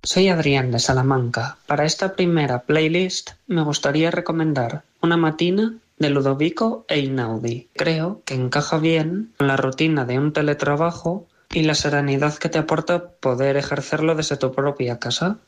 Soy Adrián de Salamanca. Para esta primera playlist me gustaría recomendar Una matina de Ludovico Einaudi. Creo que encaja bien con la rutina de un teletrabajo y la serenidad que te aporta poder ejercerlo desde tu propia casa.